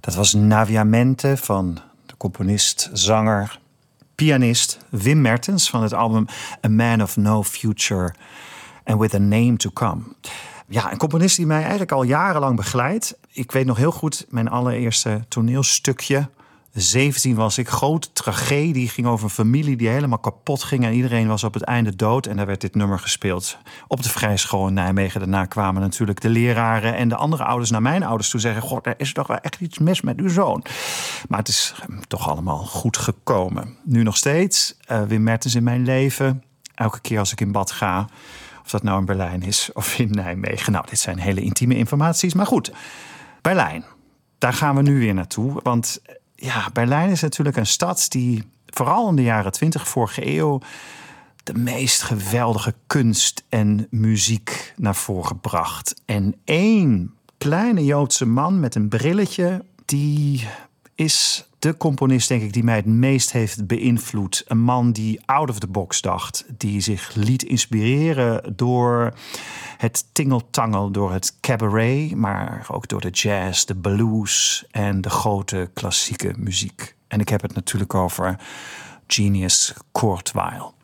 Dat was Naviamente van de componist, zanger, pianist Wim Mertens van het album A Man of No Future and With a Name to Come. Ja, een componist die mij eigenlijk al jarenlang begeleidt. Ik weet nog heel goed mijn allereerste toneelstukje. 17 was ik. Grote tragedie. Ging over een familie die helemaal kapot ging. En iedereen was op het einde dood. En daar werd dit nummer gespeeld. Op de Vrijschool in Nijmegen. Daarna kwamen natuurlijk de leraren en de andere ouders naar mijn ouders toe zeggen: God, er is toch wel echt iets mis met uw zoon. Maar het is toch allemaal goed gekomen. Nu nog steeds. Wim Mertens in mijn leven. Elke keer als ik in bad ga. Of dat nou in Berlijn is of in Nijmegen. Nou, dit zijn hele intieme informaties. Maar goed, Berlijn. Daar gaan we nu weer naartoe. Want ja, Berlijn is natuurlijk een stad die vooral in de jaren 20 vorige eeuw de meest geweldige kunst en muziek naar voren bracht. En één kleine Joodse man met een brilletje, die is de componist, denk ik, die mij het meest heeft beïnvloed. Een man die out of the box dacht. Die zich liet inspireren door het tingeltangel, door het cabaret, maar ook door de jazz, de blues en de grote klassieke muziek. En ik heb het natuurlijk over Genius Kurt Weill.